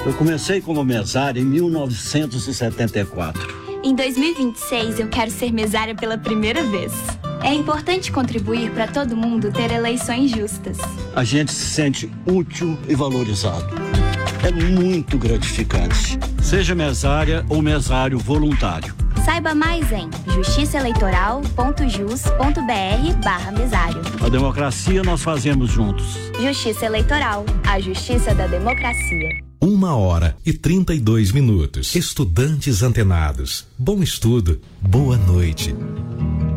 Eu comecei como mesário em 1974. Em 2026, eu quero ser mesária pela primeira vez. É importante contribuir para todo mundo ter eleições justas. A gente se sente útil e valorizado. É muito gratificante. Seja mesária ou mesário voluntário. Saiba mais em justiçaeleitoral.jus.br/mesário. A democracia nós fazemos juntos. Justiça Eleitoral, a justiça da democracia. 1h32. Estudantes antenados. Bom estudo, boa noite.